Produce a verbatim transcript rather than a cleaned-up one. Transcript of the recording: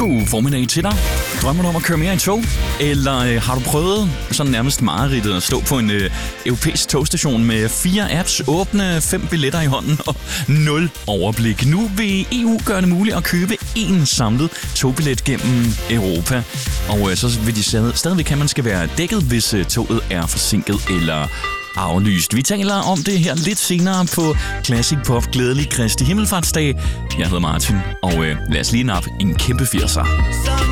God formiddag til dig. Drømmer du om at køre mere i tog? Eller øh, har du prøvet sådan nærmest mareridtet at stå på en øh, europæisk togstation med fire apps, åbne fem billetter i hånden og nul overblik? Nu vil E U gøre det muligt at købe én samlet togbillet gennem Europa. Og øh, så vil de stadig, stadigvæk have, at man skal være dækket, hvis øh, toget er forsinket eller aflyst. Vi taler om det her lidt senere på Classic Pop. Glædelig Kristi Himmelfartsdag. Jeg hedder Martin, og øh, lad os lige nappe en kæmpe firser.